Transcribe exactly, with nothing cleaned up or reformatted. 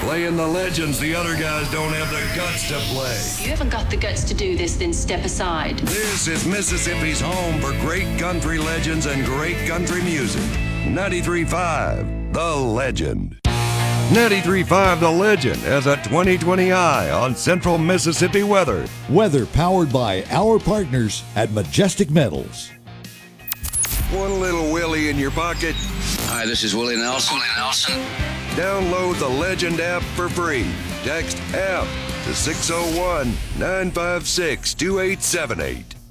Playing the legends the other guys don't have the guts to play. If you haven't got the guts to do this, then step aside. This is Mississippi's home for great country legends and great country music. ninety-three point five, The Legend. ninety-three point five The Legend has a twenty twenty eye on Central Mississippi weather. Weather powered by our partners at Majestic Metals. One little Willie in your pocket. Hi, this is Willie Nelson. Willie Nelson. Download the Legend app for free. Text app to six oh one, nine five six, two eight seven eight.